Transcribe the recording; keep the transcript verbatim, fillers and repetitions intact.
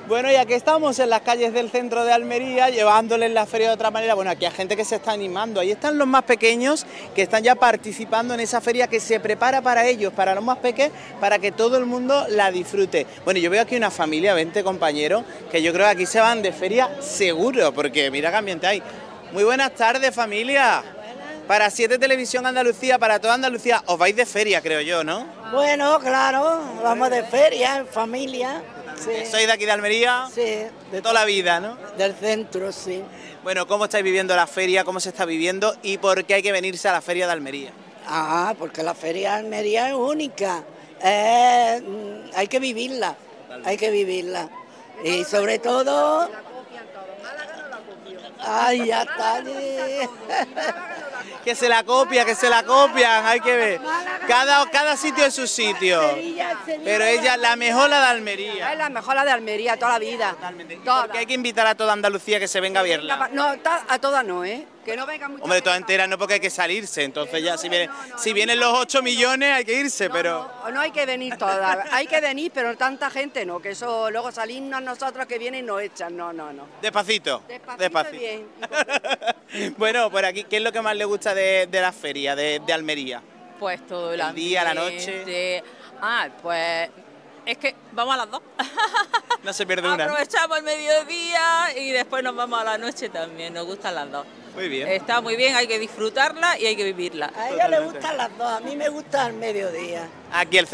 Bueno, y aquí estamos en las calles del centro de Almería, llevándoles la feria de otra manera. Bueno, aquí hay gente que se está animando. Ahí están los más pequeños que están ya participando en esa feria que se prepara para ellos, para los más pequeños, para que todo el mundo la disfrute. Bueno, yo veo aquí una familia, veinte compañeros, que yo creo que aquí se van de feria seguro, porque mira qué ambiente hay. Muy buenas tardes, familia. Para siete Televisión Andalucía, para toda Andalucía, os vais de feria, creo yo, ¿no? Bueno, claro, vamos de feria, en familia. Sí. ¿Sois de aquí de Almería? Sí. De toda la vida, ¿no? Del centro, sí. Bueno, ¿cómo estáis viviendo la feria? ¿Cómo se está viviendo? ¿Y por qué hay que venirse a la feria de Almería? Ah, porque la feria de Almería es única. Eh, hay que vivirla, hay que vivirla. Y sobre todo... Ay, ya está. Que se la copia, que se la copian, hay que ver. Cada, cada sitio es su sitio. Pero ella es la mejor, la de Almería. Es la mejor, la de Almería, toda la vida. Totalmente. Porque hay que invitar a toda Andalucía que se venga a verla. No, a todas no, ¿eh? Que no vengan muchas. Hombre, todas enteras no, porque hay que salirse. Entonces ya si vienen, si vienen los ocho millones hay que irse, pero... No, no hay que venir todas. Hay que venir, pero tanta gente no, que eso luego salimos nosotros que vienen y nos echan. No, no, no. Despacito. Despacito, Despacito. bien. Bueno, por aquí, ¿qué es lo que más le gusta de, de la feria de, de Almería? Pues todo el, El día, la ambiente. Ah, pues es que vamos a las dos. No se pierde una. Aprovechamos el mediodía y después nos vamos a la noche también, nos gustan las dos. Muy bien. Está muy bien, hay que disfrutarla y hay que vivirla. A ella le gustan las dos, a mí me gusta el mediodía. Aquí el